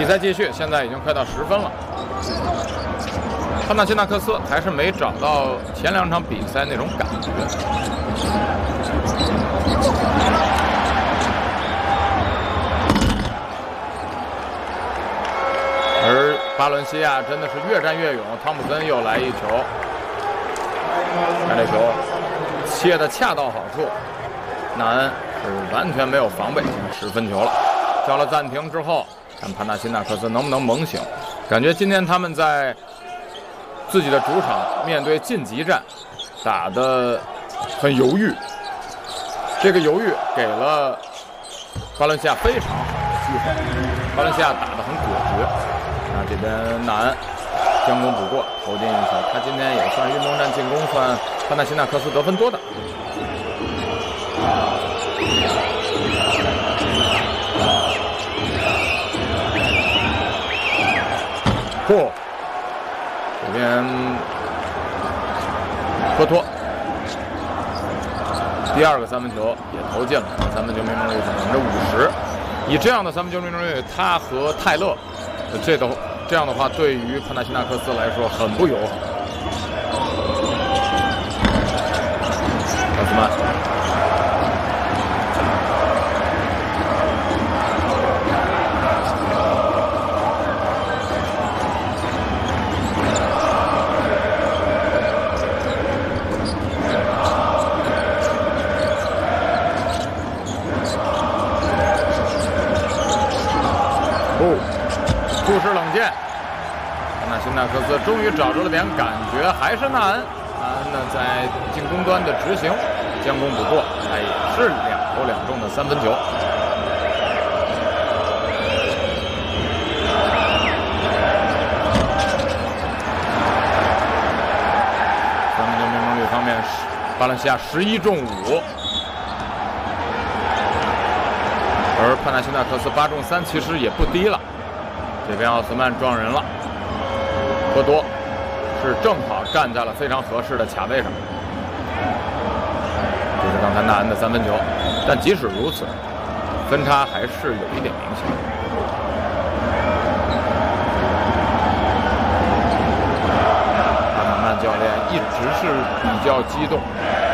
比赛继续，现在已经快到10分了。潘纳辛纳克斯还是没找到前2场比赛那种感觉。而巴伦西亚真的是越战越勇，汤普森又来一球，看这球切的恰到好处，纳恩是完全没有防备，10分球了。叫了暂停之后，看潘纳辛纳克斯能不能猛醒。感觉今天他们在自己的主场面对晋级战打得很犹豫，这个犹豫给了巴伦西亚非常好的机会，巴伦西亚打得很果决。那这边纳恩将功补过，投进一球，他今天也算运动战进攻算潘纳辛纳克斯得分多的。嚯！这边科托第2个3分球也投进了，3分球命中率是50%。以这样的3分球命中率，他和泰勒，这样的话，对于潘纳辛纳克斯来说很不友好。奥斯曼。注视冷箭，潘纳辛纳克斯终于找着了点感觉，还是纳恩。纳恩呢在进攻端的执行，将功补过，他也是2投2中的3分球。3分球命中率方面，巴伦西亚11中5。而潘纳辛纳克斯8中3，其实也不低了。这边奥斯曼撞人了，科多是正好站在了非常合适的卡位上。这是刚才纳恩的3分球，但即使如此，分差还是有一点明显。阿纳曼教练一直是比较激动。